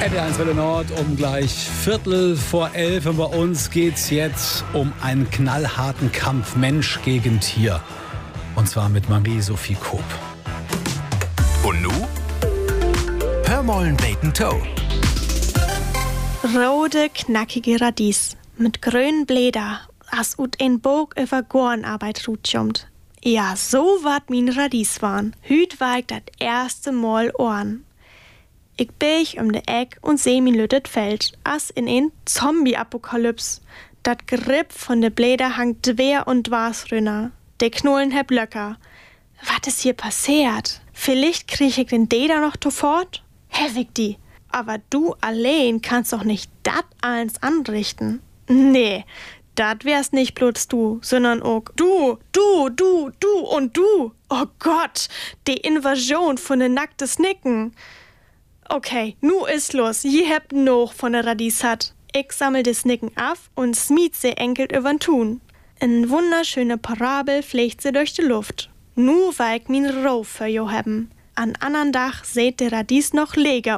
RTL 1 Welle Nord um gleich 11:15. Und bei uns geht's jetzt um einen knallharten Kampf Mensch gegen Tier. Und zwar mit Marie-Sophie Koop. Und nu? Hör mollen Bacon Toe. Rote, knackige Radies mit grünen Bläder, as ut ein Bog über Gornarbeit rutschummt. Ja, so wat min Radies waren. Hüt war ich dat erste Mal Ohren. Ich bieg um de Eck und seh min lüttet Feld, as in ein Zombie-Apokalyps. Dat Grip von de Bläder hangt dwer und dwars rünner. De Knollen heb Löcker. Wat is hier passiert? Vielleicht krieg ich den Deder noch sofort? Hevig die. Aber du allein kannst doch nicht dat eins anrichten. Nee, dat wär's nicht bloß du, sondern auch du und du. Oh Gott, die Invasion von den nackten Snicken. Okay, nu ist los. Je hebt noch von der Radies hat. Ich sammel die Snicken ab und smied sie enkelt übern Tun. Eine wunderschöne Parabel fliegt sie durch die Luft. Nu weig min Roh für jo hebben. An andern Dach seht der Radies noch leger